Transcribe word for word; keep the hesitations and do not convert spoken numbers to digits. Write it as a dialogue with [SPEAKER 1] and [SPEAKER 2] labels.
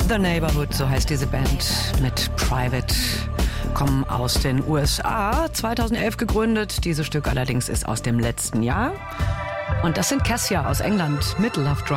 [SPEAKER 1] The Neighborhood, so heißt diese Band mit Private, kommen aus den U S A, zweitausendelf gegründet. Dieses Stück allerdings ist aus dem letzten Jahr. Und das sind Kessia aus England mit Love Drive.